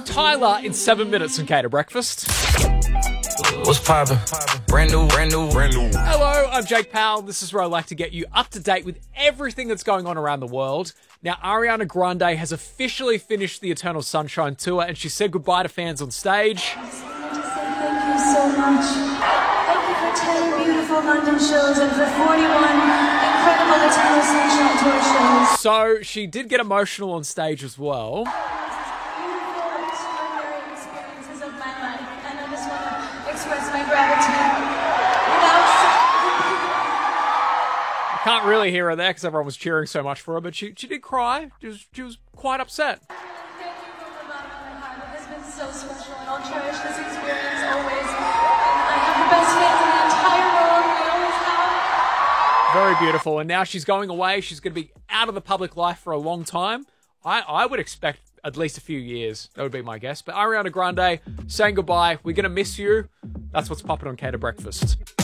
Tyler in 7 minutes on Cater Breakfast. What's poppin'? Brand new. Hello, I'm Jake Powell. This is where I like to get you up to date with everything that's going on around the world. Now, Ariana Grande has officially finished the Eternal Sunshine tour, and she said goodbye to fans on stage. I just wanted to say thank you so much. Thank you for 10 beautiful London shows and for 41 incredible Eternal Sunshine tour shows. So, she did get emotional on stage as well. Beautiful, extraordinary experiences of my life, and I just want to express my gratitude. I can't really hear her there because everyone was cheering so much for her, but she did cry. She was quite upset. Thank you from the bottom of my heart. It has been so special, and I'll cherish this experience always. And I have the best fans in the entire world, and I always have. Very beautiful. And now she's going away. She's going to be out of the public life for a long time. I would expect at least a few years. That would be my guess. But Ariana Grande saying goodbye. We're going to miss you. That's what's popping on Cater Breakfast.